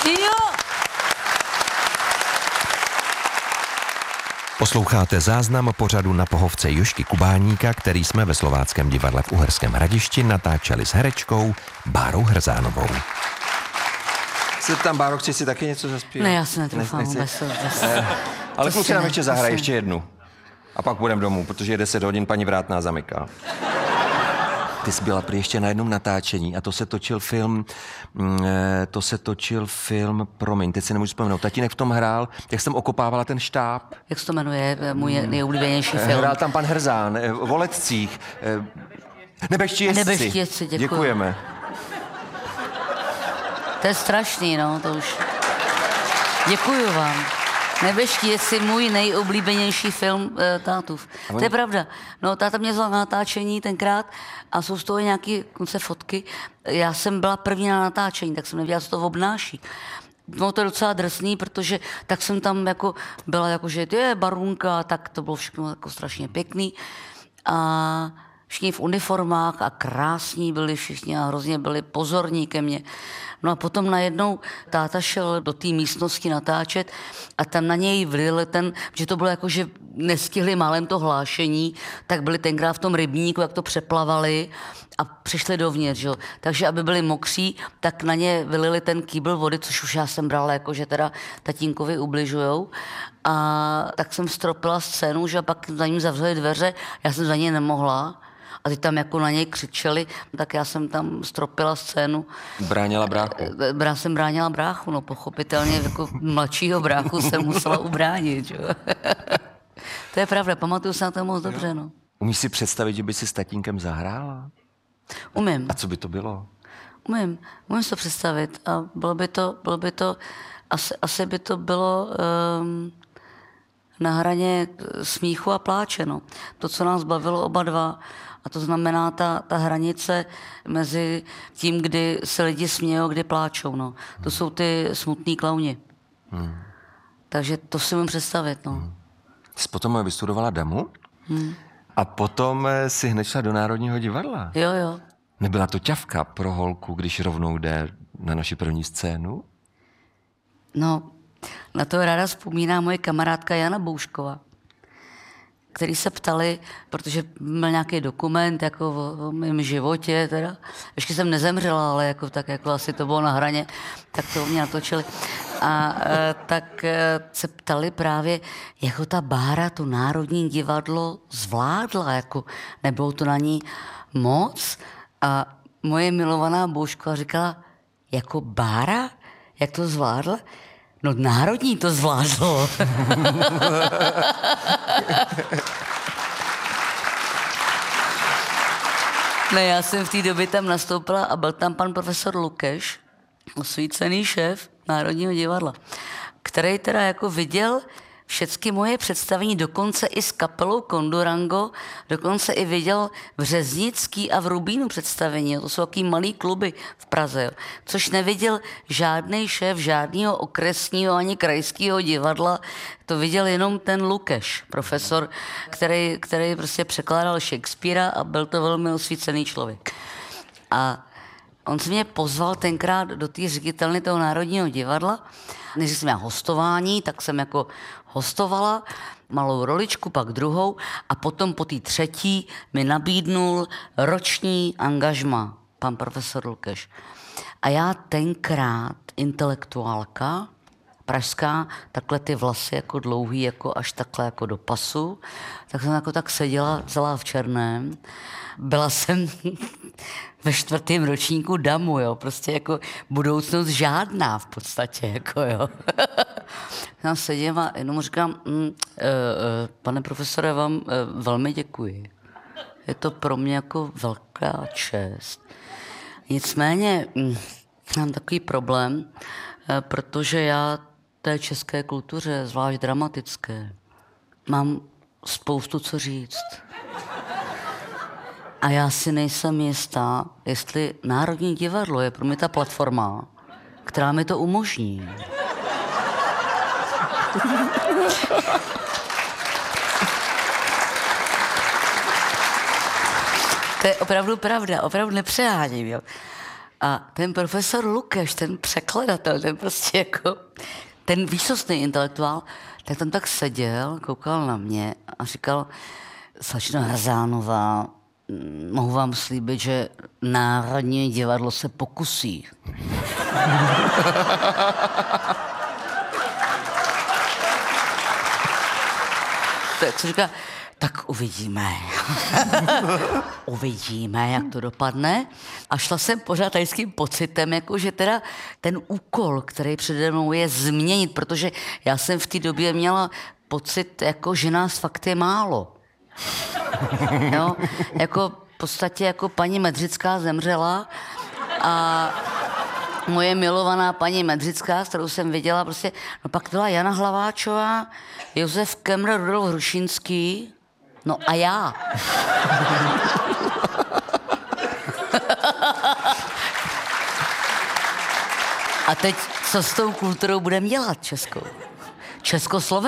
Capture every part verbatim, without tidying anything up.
Jo! Posloucháte záznam pořadu Na pohovce Jožky Kubáníka, který jsme ve Slováckém divadle v Uherském Hradišti natáčeli s herečkou Bárou Hrzánovou. Se tam, Báro, chci si taky něco zaspívat? Ne, já se netroufám vůbec. Eh, ale kluci nám ještě zahrají, ještě jednu. A pak půjdeme domů, protože je deset hodin, paní Vrátná zamyká. Ty jsi byla prý ještě na jednom natáčení a to se točil film, to se točil film, promiň, teď si nemůžu vzpomenout, tatínek v tom hrál, jak jsem okopávala ten štáb. Jak se to jmenuje, můj nejoblíbenější film? Hrál tam pan Hrzán, o letcích. Nebeští jezdci. Nebeští jezdci, děkuji. Děkujeme. To je strašný, no, to už. Děkuju vám. Nebeští jezdci, můj nejoblíbenější film e, tátův. On... To je pravda. No, táta mě vzal na natáčení tenkrát a jsou z toho nějaké konce fotky. Já jsem byla první na natáčení, tak jsem nevěděla, co to obnáší. No to je docela drsný, protože tak jsem tam jako byla jako, že je barunka, tak to bylo všechno jako strašně pěkný. A všichni v uniformách a krásní byli všichni a hrozně byli pozorní ke mně. No a potom najednou táta šel do té místnosti natáčet a tam na něj vlil ten, že to bylo jako, že nestihli málem to hlášení, tak byli tenkrát v tom rybníku, jak to přeplavali a přišli dovnitř, jo. Takže aby byli mokří, tak na ně vylili ten kýbl vody, což už já jsem brala, jako, že teda tatínkovi ubližujou. A tak jsem stropila scénu, že a pak za ním zavřeli dveře, já jsem za něj nemohla. A ty tam jako na něj křičeli, tak já jsem tam stropila scénu. Bránila bráchu? Já jsem bránila bráchu, no pochopitelně jako mladšího bráchu jsem musela ubránit, jo. To je pravda, pamatuju se na to moc dobře, no. Umíš si představit, že by si s tatínkem zahrála? Umím. A co by to bylo? Umím, umím si to představit a bylo by to, bylo by to, asi, asi by to bylo um, na hraně smíchu a pláče, no. To, co nás bavilo oba dva, a to znamená ta, ta hranice mezi tím, kdy se lidi smějou, kdy pláčou. No. To jsou ty smutný klauni. Hmm. Takže to si můžu představit. No. Hmm. Jsi potom vystudovala damu hmm. a potom si hned šla do Národního divadla. Jo, jo. Nebyla to ťavka pro holku, když rovnou jde na naši první scénu? No, na to ráda vzpomíná moje kamarádka Jana Boušková, který se ptali, protože byl nějaký dokument jako o, o mém životě, teda. Ještě jsem nezemřela, ale jako, tak jako asi to bylo na hraně, tak to mě natočili. A e, tak e, se ptali právě, jako ta Bára to Národní divadlo zvládla, jako nebylo to na ní moc. A moje milovaná Boušková říkala, jako Bára, jak to zvládla? No Národní to zvládlo. Ne, já jsem v té době tam nastoupila a byl tam pan profesor Lukeš, osvícený šéf Národního divadla, který teda jako viděl všechny moje představení, dokonce i s kapelou Kondurango, dokonce i viděl v Řeznický a v Rubínu představení. To jsou takový malý kluby v Praze, jo. Což neviděl žádný šéf žádného okresního ani krajského divadla. To viděl jenom ten Lukeš, profesor, který, který prostě překládal Shakespearea a byl to velmi osvícený člověk. A on se mě pozval tenkrát do té ředitelny toho Národního divadla. Než jsem měla hostování, tak jsem jako hostovala malou roličku, pak druhou a potom po té třetí mi nabídnul roční angažma pan profesor Lukeš. A já tenkrát intelektuálka, pražská, takhle ty vlasy jako dlouhý, jako až takhle jako do pasu, tak jsem jako tak seděla celá v černém. Byla jsem ve čtvrtém ročníku damu, jo, prostě jako budoucnost žádná v podstatě, jako jo. Já sedím a jenom říkám, mm, e, e, pane profesore, vám e, velmi děkuji. Je to pro mě jako velká čest. Nicméně mm, mám takový problém, e, protože já té české kultuře, zvlášť dramatické, mám spoustu co říct. A já si nejsem jistá, jestli Národní divadlo je pro mě ta platforma, která mi to umožní. To je opravdu pravda, opravdu nepřeháním, jo. A ten profesor Lukeš, ten překladatel, ten prostě jako, ten výsostný intelektuál, tak tam tak seděl, koukal na mě a říkal, slečno Hrzánová, mohu vám slíbit, že Národní divadlo se pokusí. Tak se říká, tak uvidíme. Uvidíme, jak to dopadne. A šla jsem pořád tady s tím pocitem, jako že teda ten úkol, který přede mnou je změnit, protože já jsem v té době měla pocit, jako, že nás fakt je málo. Jo? Jako v podstatě jako paní Medřická zemřela a moje milovaná paní Medřická, s kterou jsem viděla, prostě, no pak byla Jana Hlaváčová, Josef Kemr, Rudolf Hrušínský, no a já. A teď co s tou kulturou budeme dělat českou? Československou.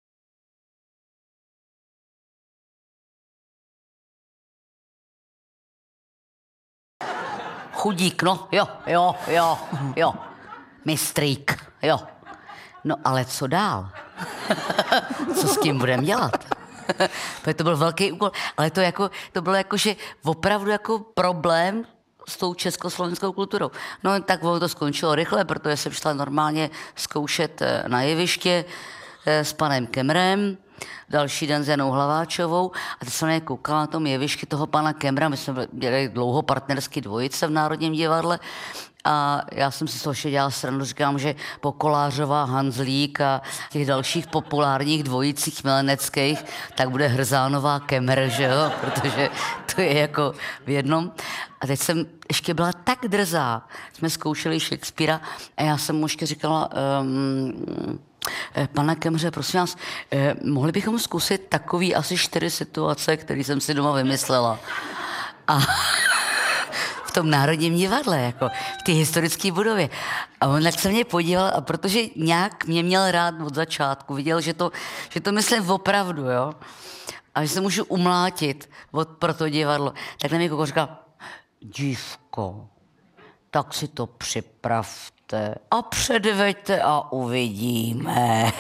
Chudík, no, jo, jo, jo, jo. Mistrík, jo. No ale co dál? Co s tím budeme dělat? To byl velký úkol, ale to, jako, to bylo jako, že opravdu jako problém s tou československou kulturou. No tak to skončilo rychle, protože jsem šla normálně zkoušet na jeviště s panem Kemrem, další den s Janou Hlaváčovou a teď jsem na koukala na tom jevišti toho pana Kemra, my jsme dělali dlouho partnerský dvojice v Národním divadle a já jsem si z toho ještě dělala srandu, říkám, že po Kolářová, Hanzlík a těch dalších populárních dvojicích mileneckých, tak bude Hrzánová Kemr, že jo, protože to je jako v jednom. A teď jsem ještě byla tak drzá, jsme zkoušeli Shakespearea a já jsem mu ještě říkala, um, pane Kemře, prosím vás, eh, mohli bychom zkusit takový asi čtyři situace, které jsem si doma vymyslela. A v tom Národním divadle, jako v té historické budově. A on tak se mě podíval, a protože nějak mě měl rád od začátku, viděl, že to, že to myslím opravdu, jo, a že se můžu umlátit od, pro to divadlo, tak na mě koukal, říkal, dívko, tak si to připravte a předveďte a uvidíme.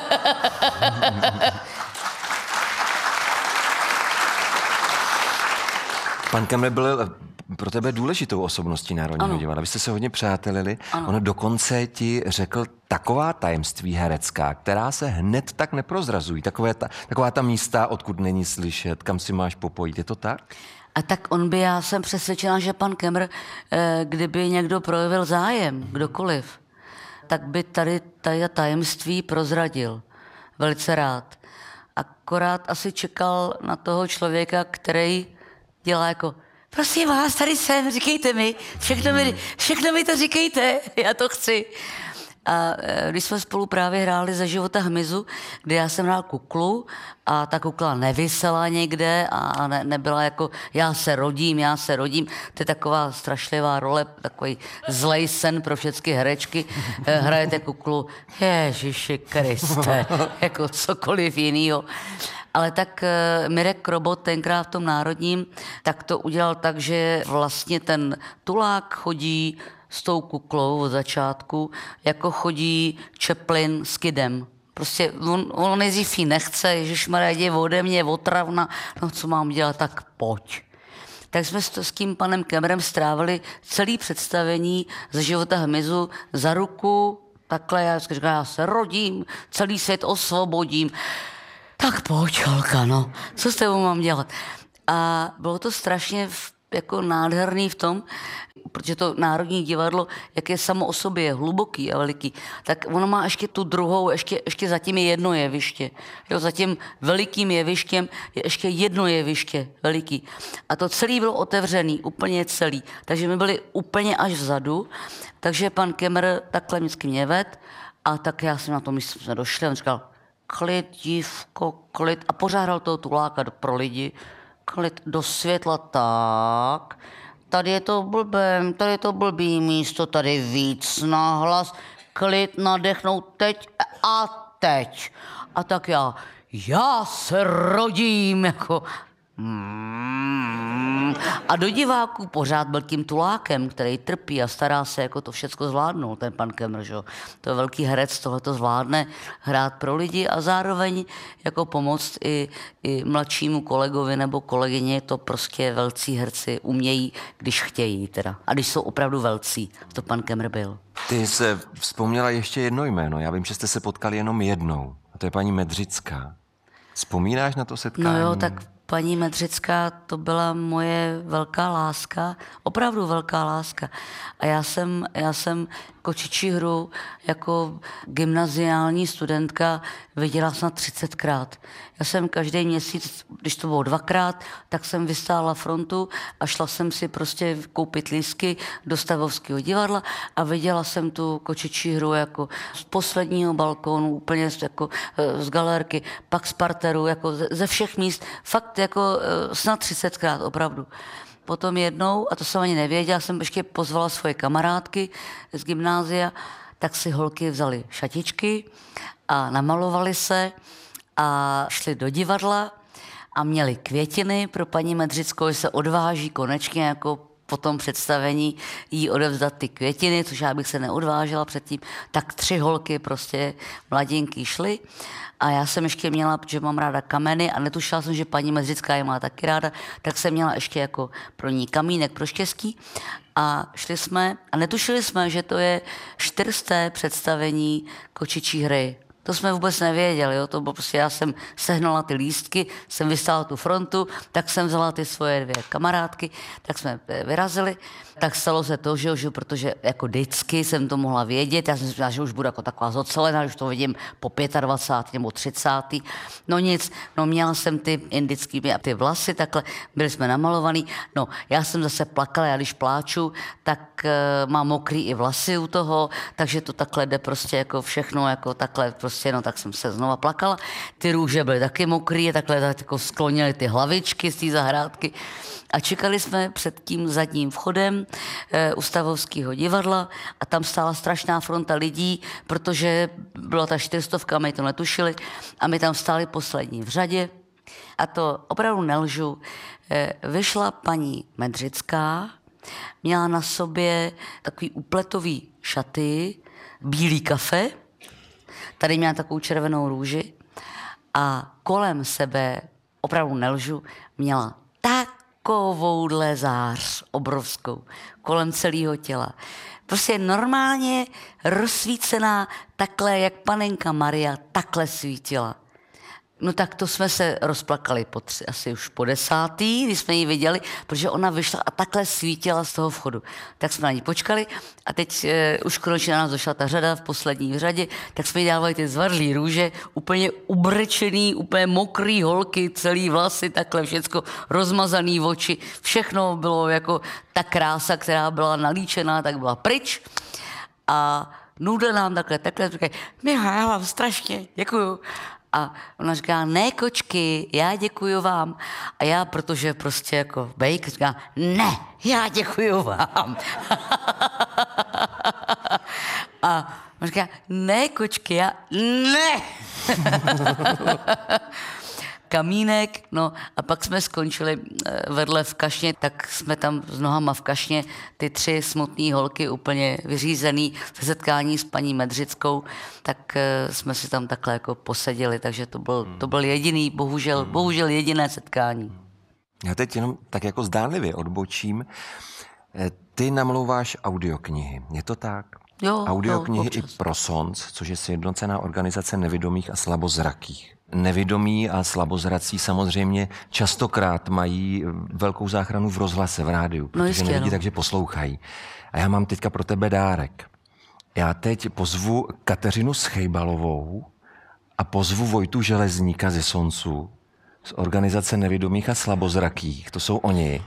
Pan Kemr byl pro tebe důležitou osobností Národního divadla. Vy jste se hodně přátelili. Ano. On dokonce ti řekl taková tajemství herecká, která se hned tak neprozrazují. Takové ta, taková ta místa, odkud není slyšet, kam si máš popojit. Je to tak? A tak on by, já jsem přesvědčená, že pan Kemr, kdyby někdo projevil zájem, kdokoliv, tak by tady, tady tajemství prozradil. Velice rád. Akorát asi čekal na toho člověka, který dělá jako, prosím vás, tady jsem, říkejte mi, všechno mi, všechno mi to říkejte, já to chci. A když jsme spolu právě hráli Za života hmyzu, kde já jsem hrál kuklu a ta kukla nevysela někde a ne, nebyla jako já se rodím, já se rodím. To je taková strašlivá role, takový zlej sen pro všechny herečky. Hrajete kuklu, Ježiši Kriste, jako cokoliv jinýho. Ale tak Mirek Krobot tenkrát v tom Národním, tak to udělal tak, že vlastně ten tulák chodí s tou kuklou od začátku, jako chodí Chaplin s Kidem. Prostě on, on nejdřív jí nechce, ježišmarja, jde ode mě, otravna, no co mám dělat, tak pojď. Tak jsme s, s tím panem Kemrem strávili celý představení Ze života hmyzu za ruku, takhle, já říkám, já se rodím, celý svět osvobodím. Tak pojď, holka, no, co s tebou mám dělat? A bylo to strašně jako nádherný v tom, protože to Národní divadlo, jak je samo o sobě, je hluboký a veliký, tak ono má ještě tu druhou, ještě, ještě zatím je jedno jeviště. Jo, za tím velikým jevištěm je ještě jedno jeviště veliký. A to celý bylo otevřený, úplně celý. Takže my byli úplně až vzadu, takže pan Kemr takhle vždycky mě ved a tak já jsem na to místo jsme došli a on říkal, klid, dívko, klid. A pořád hrál toho tuláka pro lidi. Klid do světla, tak. Tady je to blbé, tady je to blbý místo, tady víc nahlas. Klid, nadechnout teď a teď. A tak já, já se rodím, jako... Mm, A do diváků pořád byl tím tulákem, který trpí a stará se jako to všecko zvládnout, ten pan Kemr, že? To je velký herec, tohle to zvládne hrát pro lidi a zároveň jako pomoct i, i mladšímu kolegovi nebo kolegyně, to prostě velcí herci umějí, když chtějí teda. A když jsou opravdu velcí, to pan Kemr byl. Ty se vzpomněla ještě jedno jméno. Já vím, že jste se potkali jenom jednou. A to je paní Medřická. Vzpomínáš na to setkání? No jo, tak paní Medřická, to byla moje velká láska, opravdu velká láska. A já jsem, já jsem kočičí hru jako gymnaziální studentka viděla snad třicetkrát. Já jsem každý měsíc, když to bylo dvakrát, tak jsem vystála frontu a šla jsem si prostě koupit lístky do Stavovského divadla a viděla jsem tu kočičí hru jako z posledního balkónu, úplně jako z galérky, pak z parteru, jako ze všech míst. Fakt jako snad třicetkrát, opravdu. Potom jednou, a to jsem ani nevěděla, jsem ještě pozvala svoje kamarádky z gymnázia, tak si holky vzali šatičky a namalovali se a šli do divadla a měli květiny pro paní Medřickou, že se odváží konečně jako po tom představení jí odevzdat ty květiny, což já bych se neodvážila předtím, tak tři holky prostě mladinky šly a já jsem ještě měla, protože mám ráda kameny a netušila jsem, že paní Medřická je má taky ráda, tak jsem měla ještě jako pro ní kamínek pro štěstí a šli jsme a netušili jsme, že to je čtyřsté představení kočičí hry. To jsme vůbec nevěděli, jo? To bylo prostě, já jsem sehnala ty lístky, jsem vystála tu frontu, tak jsem vzala ty svoje dvě kamarádky, tak jsme vyrazili. Tak stalo se to, že, že protože jako vždycky jsem to mohla vědět, já jsem si myslela, že už budu jako taková zocelená, že to vidím po dvacátém pátém nebo třicátém No nic, no měla jsem ty indický ty vlasy, takhle byli jsme namalovaný. No já jsem zase plakala, já když pláču, tak uh, mám mokrý i vlasy u toho, takže to takhle jde prostě jako všechno, jako takhle prostě, no tak jsem se znova plakala. Ty růže byly taky mokrý, takhle tak jako sklonily ty hlavičky z té zahrádky. A čekali jsme před tím zadním vchodem e, u Stavovského divadla a tam stála strašná fronta lidí, protože byla ta čtyřstovka, my to netušili a my tam stáli poslední v řadě. A to opravdu nelžu. E, vyšla paní Medřická, měla na sobě takový úpletový šaty, bílý kafe, tady měla takovou červenou růži a kolem sebe, opravdu nelžu, měla tak takovouhle zář obrovskou kolem celého těla. Prostě normálně rozsvícená takhle, jak panenka Maria, takhle svítila. No tak to jsme se rozplakali po tři, asi už po desátý, když jsme ji viděli, protože ona vyšla a takhle svítila z toho vchodu. Tak jsme na ní počkali a teď e, už konečně na nás došla ta řada v poslední řadě, tak jsme jí dávali ty zvarlý růže, úplně ubrečený, úplně mokrý holky, celý vlasy, takhle všecko rozmazaný oči. Všechno bylo jako ta krása, která byla nalíčená, tak byla pryč. A nudle nám takhle, takhle říkají, Miha, já vám strašně děkuju. A ona říká, ne kočky, já děkuju vám. A já, protože prostě jako bejk, říká, ne, já děkuju vám. A ona říká, ne kočky, já, ne. Kamínek, no a pak jsme skončili vedle v kašně, tak jsme tam s nohama v kašně, ty tři smutné holky úplně vyřízený ze setkání s paní Medřickou, tak jsme si tam takhle jako poseděli, takže to byl, to byl jediný, bohužel, bohužel jediné setkání. Já teď jenom tak jako zdánlivě odbočím. Ty namlouváš audioknihy, je to tak? Jo, Audioknihy jo, i pro Sonc, což je sjednocená organizace nevidomých a slabozrakých. Nevidomí a slabozrací samozřejmě častokrát mají velkou záchranu v rozhlase, v rádiu, protože no jistě, nevidí, no. Takže poslouchají. A já mám teďka pro tebe dárek. Já teď pozvu Kateřinu Schejbalovou a pozvu Vojtu Železníka ze Soncu, z organizace nevidomých a slabozrakých. To jsou oni.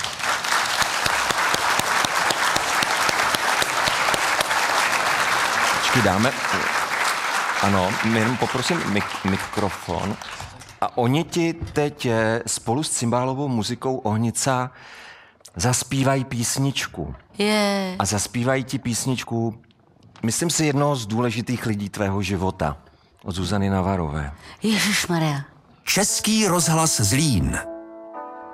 Počkej, dáme... Ano, jenom poprosím mik- mikrofon. A oni ti teď spolu s cymbálovou muzikou Ohnica zaspívají písničku. Yeah. A zaspívají ti písničku, myslím si, jednoho z důležitých lidí tvého života, od Zuzany Navarové. Ježišmarja. Český rozhlas Zlín.